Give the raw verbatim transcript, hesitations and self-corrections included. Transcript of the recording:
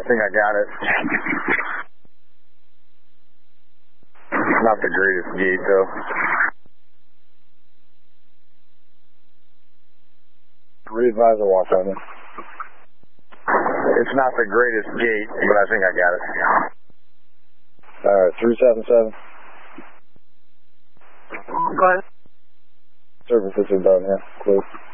I think I got it. Not the greatest gate, though. Re-advise or watch on it. It's not the greatest gate, but I think I got it. Alright, three seven seven. Go ahead. Services are done here. Close.